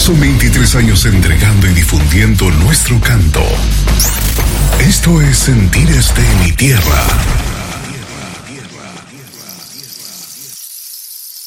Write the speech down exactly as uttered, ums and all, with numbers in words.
Son veintitrés años entregando y difundiendo nuestro canto. Esto es Sentires de mi Tierra.